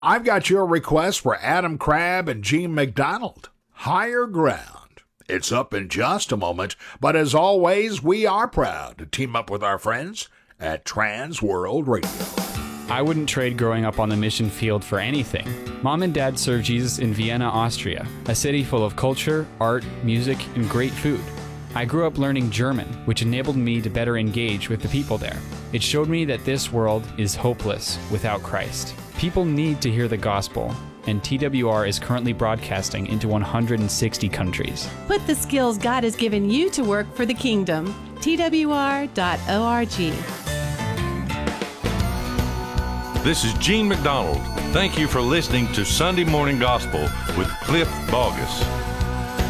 I've got your request for Adam Crabb and Gene McDonald. Higher Ground. It's up in just a moment, but as always, we are proud to team up with our friends at Trans World Radio. I wouldn't trade growing up on the mission field for anything. Mom and Dad served Jesus in Vienna, Austria, a city full of culture, art, music, and great food. I grew up learning German, which enabled me to better engage with the people there. It showed me that this world is hopeless without Christ. People need to hear the gospel, and TWR is currently broadcasting into 160 countries. Put the skills God has given you to work for the kingdom. TWR.org. This is Gene McDonald. Thank you for listening to Sunday Morning Gospel with Cliff Bogus.